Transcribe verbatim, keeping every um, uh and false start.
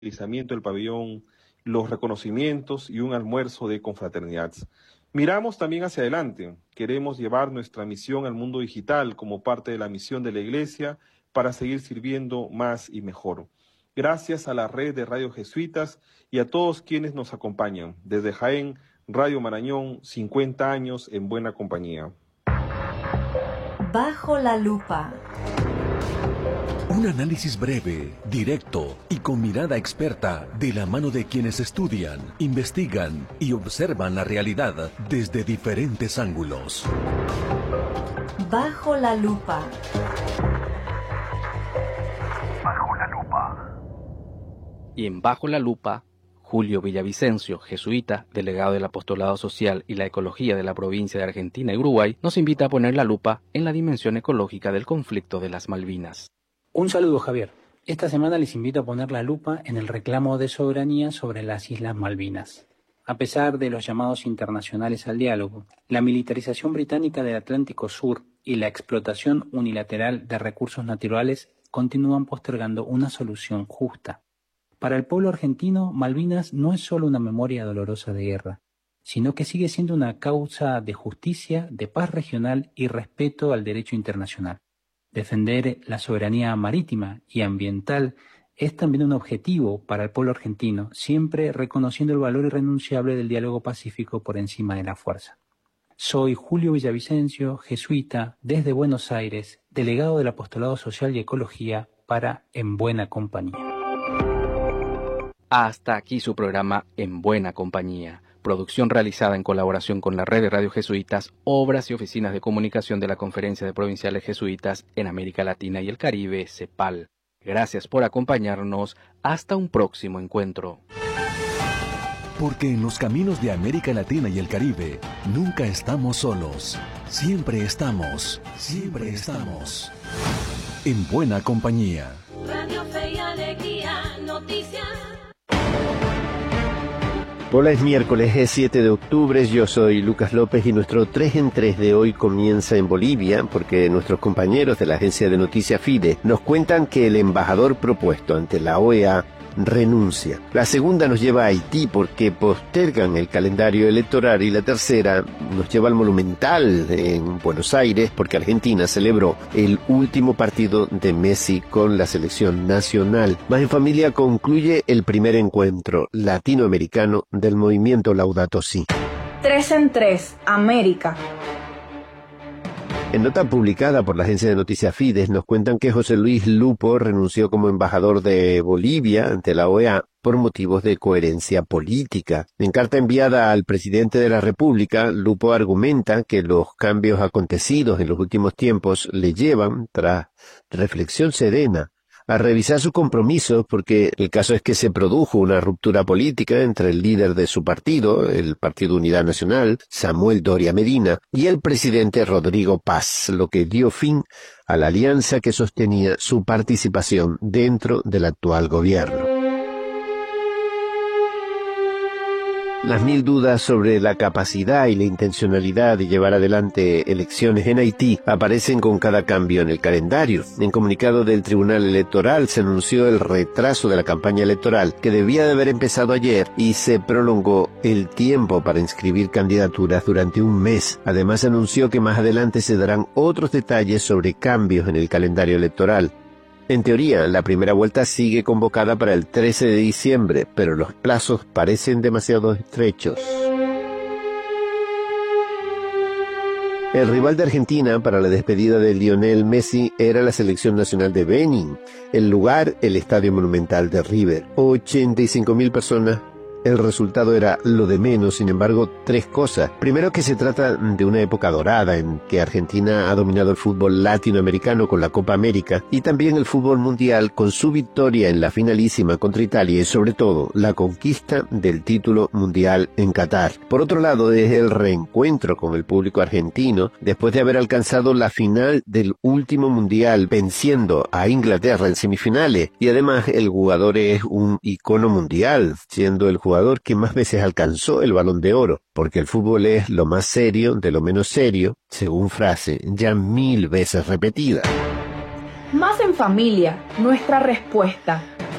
deslizamiento del pabellón, los reconocimientos y un almuerzo de confraternidad. Miramos también hacia adelante. Queremos llevar nuestra misión al mundo digital como parte de la misión de la Iglesia para seguir sirviendo más y mejor. Gracias a la red de Radio Jesuitas y a todos quienes nos acompañan. Desde Jaén, Radio Marañón, cincuenta años en buena compañía. Bajo la lupa. Un análisis breve, directo y con mirada experta de la mano de quienes estudian, investigan y observan la realidad desde diferentes ángulos. Bajo la lupa. Bajo la lupa. Y en Bajo la lupa, Julio Villavicencio, jesuita, delegado del Apostolado Social y la Ecología de la provincia de Argentina y Uruguay, nos invita a poner la lupa en la dimensión ecológica del conflicto de las Malvinas. Un saludo, Javier. Esta semana les invito a poner la lupa en el reclamo de soberanía sobre las Islas Malvinas. A pesar de los llamados internacionales al diálogo, la militarización británica del Atlántico Sur y la explotación unilateral de recursos naturales continúan postergando una solución justa. Para el pueblo argentino, Malvinas no es solo una memoria dolorosa de guerra, sino que sigue siendo una causa de justicia, de paz regional y respeto al derecho internacional. Defender la soberanía marítima y ambiental es también un objetivo para el pueblo argentino, siempre reconociendo el valor irrenunciable del diálogo pacífico por encima de la fuerza. Soy Julio Villavicencio, jesuita, desde Buenos Aires, delegado del Apostolado Social y Ecología para En Buena Compañía. Hasta aquí su programa En Buena Compañía. Producción realizada en colaboración con la Red de Radio Jesuitas, Obras y Oficinas de Comunicación de la Conferencia de Provinciales Jesuitas en América Latina y el Caribe, CEPAL. Gracias por acompañarnos. Hasta un próximo encuentro. Porque en los caminos de América Latina y el Caribe, nunca estamos solos. Siempre estamos, siempre estamos. En Buena Compañía. Radio Fe y Alegría, noticias. Hola, es miércoles, es siete de octubre, yo soy Lucas López y nuestro tres en tres de hoy comienza en Bolivia porque nuestros compañeros de la agencia de noticias Fide nos cuentan que el embajador propuesto ante la O E A renuncia. La segunda nos lleva a Haití porque postergan el calendario electoral y la tercera nos lleva al Monumental en Buenos Aires porque Argentina celebró el último partido de Messi con la selección nacional. Más en Familia concluye el primer encuentro latinoamericano del movimiento Laudato Si. tres en tres, América. En nota publicada por la agencia de noticias Fides nos cuentan que José Luis Lupo renunció como embajador de Bolivia ante la O E A por motivos de coherencia política. En carta enviada al presidente de la República, Lupo argumenta que los cambios acontecidos en los últimos tiempos le llevan, tras reflexión serena, a revisar sus compromisos porque el caso es que se produjo una ruptura política entre el líder de su partido, el Partido Unidad Nacional, Samuel Doria Medina, y el presidente Rodrigo Paz, lo que dio fin a la alianza que sostenía su participación dentro del actual gobierno. Las mil dudas sobre la capacidad y la intencionalidad de llevar adelante elecciones en Haití aparecen con cada cambio en el calendario. En comunicado del Tribunal Electoral se anunció el retraso de la campaña electoral que debía de haber empezado ayer y se prolongó el tiempo para inscribir candidaturas durante un mes. Además se anunció que más adelante se darán otros detalles sobre cambios en el calendario electoral. En teoría, la primera vuelta sigue convocada para el trece de diciembre, pero los plazos parecen demasiado estrechos. El rival de Argentina para la despedida de Lionel Messi era la selección nacional de Benin. El lugar, el Estadio Monumental de River. ochenta y cinco mil personas. El resultado era lo de menos, sin embargo, tres cosas. Primero, que se trata de una época dorada en que Argentina ha dominado el fútbol latinoamericano con la Copa América y también el fútbol mundial con su victoria en la finalísima contra Italia y sobre todo la conquista del título mundial en Qatar. Por otro lado, es el reencuentro con el público argentino después de haber alcanzado la final del último mundial venciendo a Inglaterra en semifinales y además el jugador es un icono mundial, siendo el jugador jugador que más veces alcanzó el Balón de Oro, porque el fútbol es lo más serio de lo menos serio, según frase ya mil veces repetida. Más en Familia, nuestra respuesta.